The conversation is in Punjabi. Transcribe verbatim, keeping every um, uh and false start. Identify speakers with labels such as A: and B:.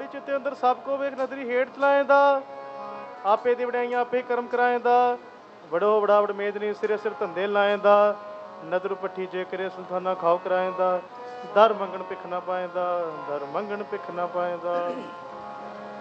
A: ਪੌੜੀ ਚਿੱਤੇ ਅੰਦਰ ਸਭ ਕੋ ਵੇਖ ਨਦਰੀ ਹੇਠ ਚਲਾਏਂਦਾ। ਆਪੇ ਦੀ ਵਡਿਆਈਆਂ ਆਪੇ ਕਰਮ ਕਰਾਏਂਦਾ। ਵਡੋ ਵੜਾ ਵਡ ਮੇਦਨੀ ਸਿਰੇ ਸਿਰ ਧੰਦੇ ਲਾਏਂਦਾ। ਨਦਰ ਪੱਠੀ ਜੇ ਕਰੇ ਸੁਲਤਾਨਾ ਖਾਓ ਕਰਾਏਂਦਾ। ਦਰ ਮੰਗਣ ਭਿਖ ਨਾ ਪਾਏਂਦਾ, ਦਰ ਮੰਗਣ ਭਿਖ ਨਾ ਪਾਏਂਦਾ।